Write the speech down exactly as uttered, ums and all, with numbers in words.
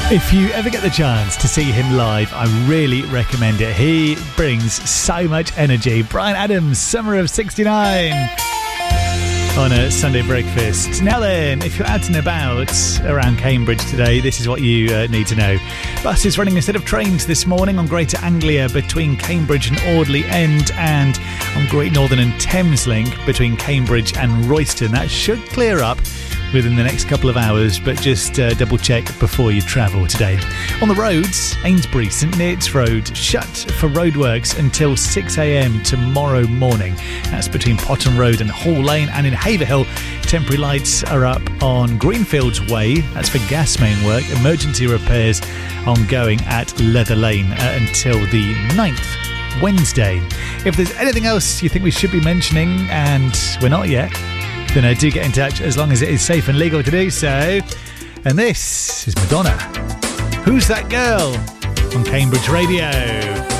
If you ever get the chance to see him live, I really recommend it. He brings so much energy. Bryan Adams, Summer of sixty-nine on a Sunday breakfast. Now then, if you're out and about around Cambridge today, this is what you uh, need to know. Buses running instead of trains this morning on Greater Anglia between Cambridge and Audley End, and on Great Northern and Thames Link between Cambridge and Royston. That should clear up within the next couple of hours, but just uh, double check before you travel today. On the roads, Amesbury St Neots Road shut for roadworks until six a.m. tomorrow morning. That's between Potton Road and Hall Lane, and in Haverhill, temporary lights are up on Greenfields Way. That's for gas main work. Emergency repairs ongoing at Leather Lane uh, until the ninth, Wednesday. If there's anything else you think we should be mentioning and we're not yet, then uh, do get in touch, as long as it is safe and legal to do so. And this is Madonna. Who's That Girl? On Cambridge Radio.